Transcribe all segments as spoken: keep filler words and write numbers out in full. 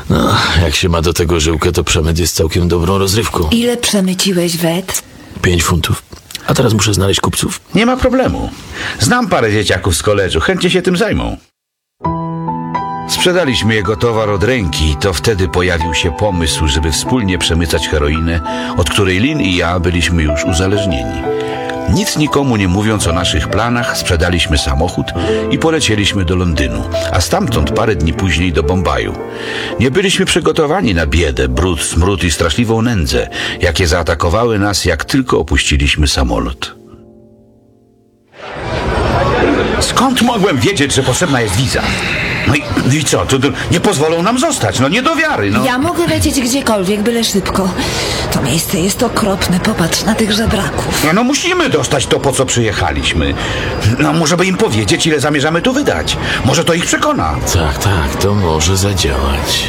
No, jak się ma do tego żyłkę, to przemyt jest całkiem dobrą rozrywką. Ile przemyciłeś, Wet? Pięć funtów. A teraz muszę znaleźć kupców. Nie ma problemu. Znam parę dzieciaków z koledżu, chętnie się tym zajmą. Sprzedaliśmy jego towar od ręki i to wtedy pojawił się pomysł, żeby wspólnie przemycać heroinę, od której Lynn i ja byliśmy już uzależnieni. Nic nikomu nie mówiąc o naszych planach, sprzedaliśmy samochód i polecieliśmy do Londynu, a stamtąd parę dni później do Bombaju. Nie byliśmy przygotowani na biedę, brud, smród i straszliwą nędzę, jakie zaatakowały nas, jak tylko opuściliśmy samolot. Skąd mogłem wiedzieć, że potrzebna jest wiza? No i, no i co? To, to nie pozwolą nam zostać, no nie do wiary, no. Ja mogę lecieć gdziekolwiek, byle szybko. To miejsce jest okropne, popatrz na tych żebraków. No, no musimy dostać to, po co przyjechaliśmy. No może by im powiedzieć, ile zamierzamy tu wydać. Może to ich przekona. Tak, tak, to może zadziałać.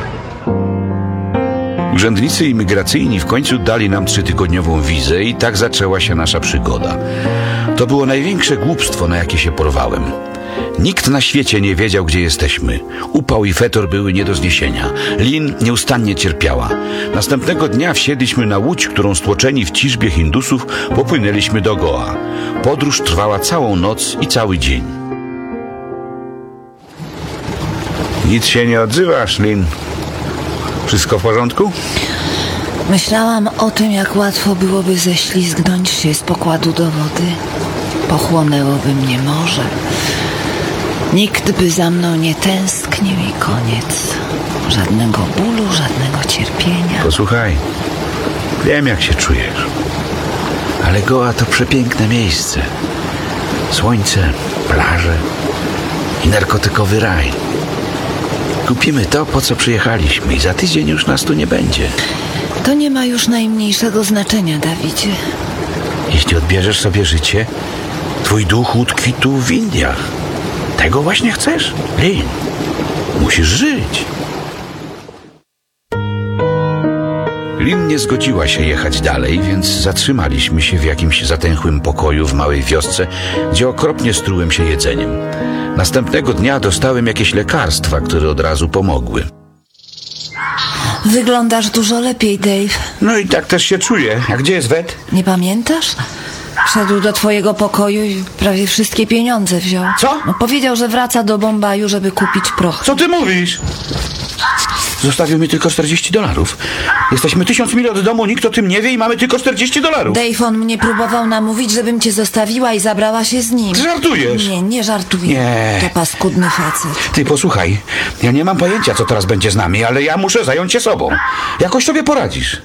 Urzędnicy imigracyjni w końcu dali nam trzytygodniową wizę i tak zaczęła się nasza przygoda. To było największe głupstwo, na jakie się porwałem. Nikt na świecie nie wiedział, gdzie jesteśmy. Upał i fetor były nie do zniesienia. Lynn nieustannie cierpiała. Następnego dnia wsiedliśmy na łódź, którą stłoczeni w ciżbie Hindusów popłynęliśmy do Goa. Podróż trwała całą noc i cały dzień. Nic się nie odzywasz, Lynn. Wszystko w porządku? Myślałam o tym, jak łatwo byłoby ześlizgnąć się z pokładu do wody. Pochłonęłoby mnie morze. Nikt by za mną nie tęsknił i koniec. Żadnego bólu, żadnego cierpienia. Posłuchaj, wiem, jak się czujesz. Ale Goa to przepiękne miejsce. Słońce, plaże i narkotykowy raj. Kupimy to, po co przyjechaliśmy i za tydzień już nas tu nie będzie. To nie ma już najmniejszego znaczenia, Dawidzie. Jeśli odbierzesz sobie życie, twój duch utkwi tu w Indiach. Tego właśnie chcesz? Lynn, musisz żyć. Lynn nie zgodziła się jechać dalej, więc zatrzymaliśmy się w jakimś zatęchłym pokoju w małej wiosce, gdzie okropnie strułem się jedzeniem. Następnego dnia dostałem jakieś lekarstwa, które od razu pomogły. Wyglądasz dużo lepiej, Dave. No i tak też się czuję. A gdzie jest Wet? Nie pamiętasz? Wszedł do twojego pokoju i prawie wszystkie pieniądze wziął. Co? No, powiedział, że wraca do Bombaju, żeby kupić proch. Co ty mówisz? Zostawił mi tylko czterdzieści dolarów. Jesteśmy tysiąc mil od domu, nikt o tym nie wie i mamy tylko czterdzieści dolarów. Dave, on mnie próbował namówić, żebym cię zostawiła i zabrała się z nim. Żartujesz? Nie, nie żartuję. Nie. To paskudny facet. Ty, posłuchaj, ja nie mam pojęcia, co teraz będzie z nami, ale ja muszę zająć się sobą. Jakoś sobie poradzisz.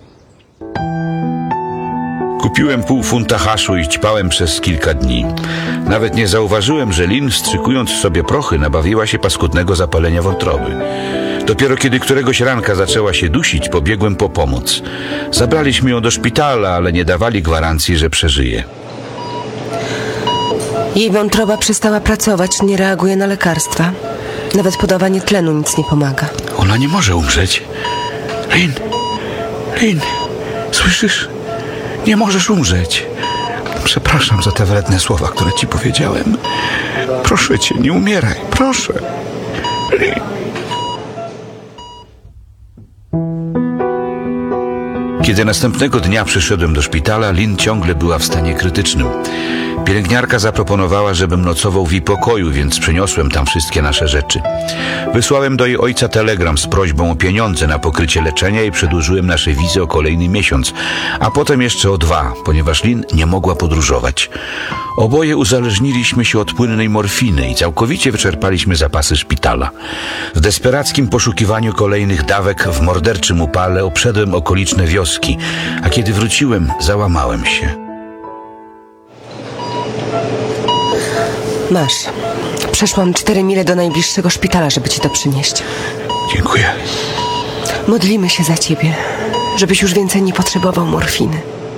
Kupiłem pół funta haszu i ćpałem przez kilka dni. Nawet nie zauważyłem, że Lynn, wstrzykując sobie prochy, nabawiła się paskudnego zapalenia wątroby. Dopiero kiedy któregoś ranka zaczęła się dusić, pobiegłem po pomoc. Zabraliśmy ją do szpitala, ale nie dawali gwarancji, że przeżyje. Jej wątroba przestała pracować, nie reaguje na lekarstwa. Nawet podawanie tlenu nic nie pomaga. Ona nie może umrzeć. Lynn, Lynn, słyszysz? Nie możesz umrzeć. Przepraszam za te wredne słowa, które ci powiedziałem. Proszę cię, nie umieraj, proszę. Lynn. Kiedy następnego dnia przyszedłem do szpitala, Lynn ciągle była w stanie krytycznym. Pielęgniarka zaproponowała, żebym nocował w jej pokoju, więc przyniosłem tam wszystkie nasze rzeczy. Wysłałem do jej ojca telegram z prośbą o pieniądze na pokrycie leczenia i przedłużyłem nasze wizy o kolejny miesiąc, a potem jeszcze o dwa, ponieważ Lynn nie mogła podróżować. Oboje uzależniliśmy się od płynnej morfiny i całkowicie wyczerpaliśmy zapasy szpitala. W desperackim poszukiwaniu kolejnych dawek w morderczym upale obszedłem okoliczne wioski, a kiedy wróciłem, załamałem się. Masz. Przeszłam cztery mile do najbliższego szpitala, żeby ci to przynieść. Dziękuję. Modlimy się za ciebie, żebyś już więcej nie potrzebował morfiny.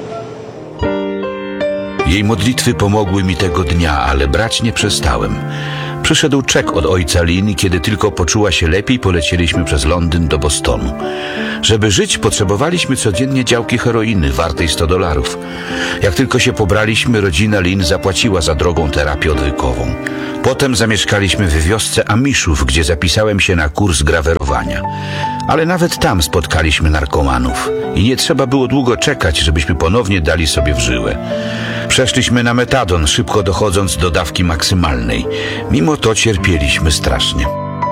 Jej modlitwy pomogły mi tego dnia, ale brać nie przestałem. Przyszedł czek od ojca Lynn i kiedy tylko poczuła się lepiej, polecieliśmy przez Londyn do Bostonu. Żeby żyć, potrzebowaliśmy codziennie działki heroiny wartej sto dolarów. Jak tylko się pobraliśmy, rodzina Lynn zapłaciła za drogą terapię odwykową. Potem zamieszkaliśmy w wiosce Amiszów, gdzie zapisałem się na kurs grawerowania. Ale nawet tam spotkaliśmy narkomanów i nie trzeba było długo czekać, żebyśmy ponownie dali sobie w żyłę. Przeszliśmy na metadon, szybko dochodząc do dawki maksymalnej. Mimo to cierpieliśmy strasznie.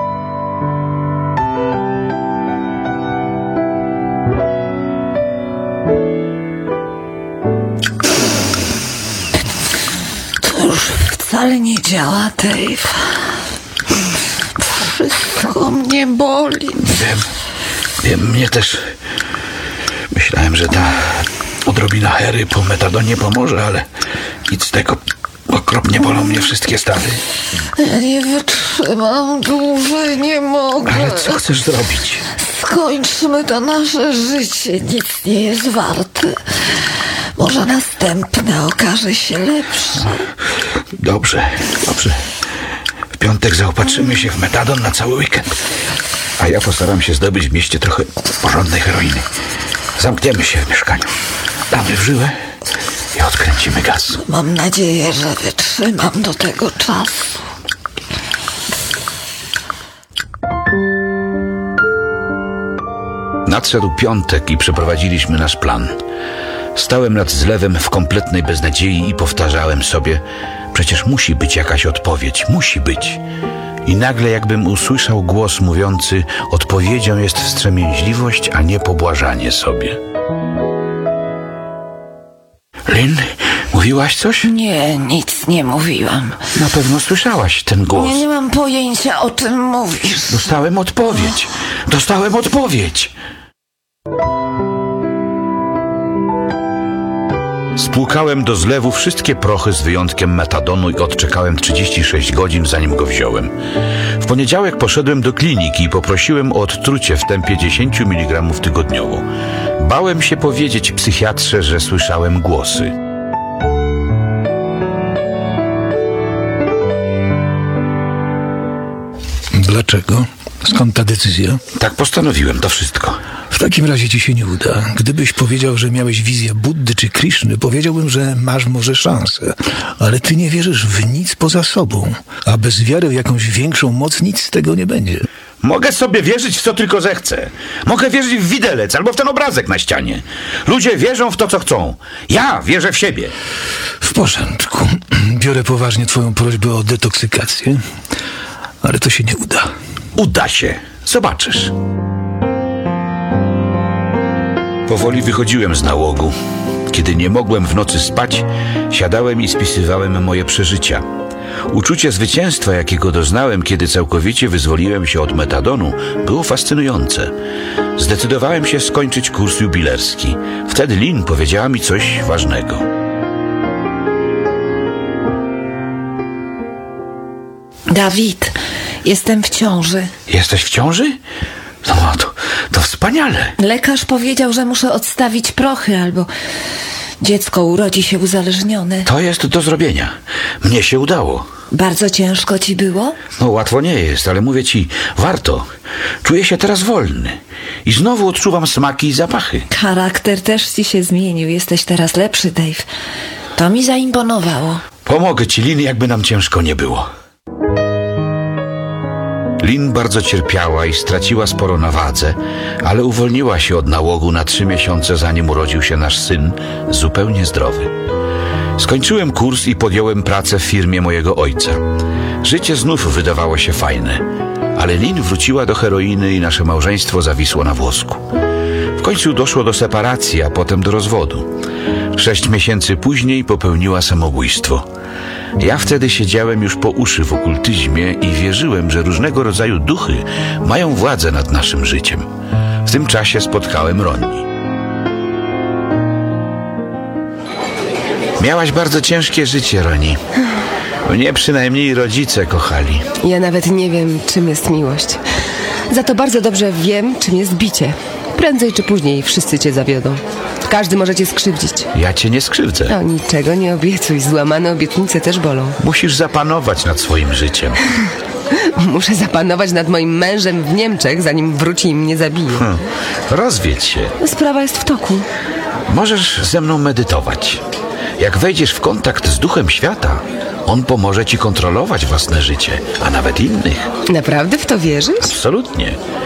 To już wcale nie działa, Dave. Wszystko mnie boli. Wiem, wiem, mnie też. Myślałem, że ta odrobina hery po metadonie pomoże, ale nic z tego. Okropnie bolą mnie wszystkie stawy. Ja nie wytrzymam dłużej, nie mogę. Ale co chcesz zrobić? Skończmy to nasze życie. Nic nie jest warte. Może następne okaże się lepsze. Dobrze, dobrze. W piątek zaopatrzymy się w metadon na cały weekend. A ja postaram się zdobyć w mieście trochę porządnej heroiny. Zamkniemy się w mieszkaniu. Damy w żyłę i odkręcimy gaz. Mam nadzieję, że wytrzymam do tego czasu. Nadszedł piątek i przeprowadziliśmy nasz plan. Stałem nad zlewem w kompletnej beznadziei i powtarzałem sobie: przecież musi być jakaś odpowiedź, musi być. I nagle jakbym usłyszał głos mówiący: odpowiedzią jest wstrzemięźliwość, a nie pobłażanie sobie. Lynn, mówiłaś coś? Nie, nic nie mówiłam. Na pewno słyszałaś ten głos. Ja nie mam pojęcia, o czym mówisz. Dostałem odpowiedź. Dostałem odpowiedź. Spłukałem do zlewu wszystkie prochy z wyjątkiem metadonu i odczekałem trzydzieści sześć godzin, zanim go wziąłem. W poniedziałek poszedłem do kliniki i poprosiłem o odtrucie w tempie dziesięć miligramów tygodniowo. Bałem się powiedzieć psychiatrze, że słyszałem głosy. Dlaczego? Skąd ta decyzja? Tak postanowiłem, to wszystko. W takim razie ci się nie uda. Gdybyś powiedział, że miałeś wizję Buddy czy Krishny, powiedziałbym, że masz może szansę. Ale ty nie wierzysz w nic poza sobą. A bez wiary w jakąś większą moc nic z tego nie będzie. Mogę sobie wierzyć w co tylko zechcę. Mogę wierzyć w widelec albo w ten obrazek na ścianie. Ludzie wierzą w to, co chcą. Ja wierzę w siebie. W porządku. Biorę poważnie twoją prośbę o detoksykację, ale to się nie uda. Uda się. Zobaczysz. Powoli wychodziłem z nałogu. Kiedy nie mogłem w nocy spać, siadałem i spisywałem moje przeżycia. Uczucie zwycięstwa, jakiego doznałem, kiedy całkowicie wyzwoliłem się od metadonu, było fascynujące. Zdecydowałem się skończyć kurs jubilerski. Wtedy Lynn powiedziała mi coś ważnego. Dawid, jestem w ciąży. Jesteś w ciąży? No to, to wspaniale. Lekarz powiedział, że muszę odstawić prochy, albo dziecko urodzi się uzależnione. To jest do zrobienia. Mnie się udało. Bardzo ciężko ci było? No łatwo nie jest, ale mówię ci, warto. Czuję się teraz wolny. I znowu odczuwam smaki i zapachy. Charakter też ci się zmienił. Jesteś teraz lepszy, Dave. To mi zaimponowało. Pomogę ci, Lynn, jakby nam ciężko nie było. Lynn bardzo cierpiała i straciła sporo na wadze, ale uwolniła się od nałogu na trzy miesiące, zanim urodził się nasz syn, zupełnie zdrowy. Skończyłem kurs i podjąłem pracę w firmie mojego ojca. Życie znów wydawało się fajne, ale Lynn wróciła do heroiny i nasze małżeństwo zawisło na włosku. W końcu doszło do separacji, a potem do rozwodu. Sześć miesięcy później popełniła samobójstwo. Ja wtedy siedziałem już po uszy w okultyzmie i wierzyłem, że różnego rodzaju duchy mają władzę nad naszym życiem. W tym czasie spotkałem Ronnie. Miałaś bardzo ciężkie życie, Ronnie. Mnie przynajmniej rodzice kochali. Ja nawet nie wiem, czym jest miłość. Za to bardzo dobrze wiem, czym jest bicie. Prędzej czy później wszyscy cię zawiodą. Każdy może cię skrzywdzić. Ja cię nie skrzywdzę. No niczego nie obiecuj. Złamane obietnice też bolą. Musisz zapanować nad swoim życiem. Muszę zapanować nad moim mężem w Niemczech, zanim wróci i mnie zabije. Hmm. Rozwiedź się. Sprawa jest w toku. Możesz ze mną medytować. Jak wejdziesz w kontakt z duchem świata, on pomoże ci kontrolować własne życie, a nawet innych. Naprawdę w to wierzysz? Absolutnie.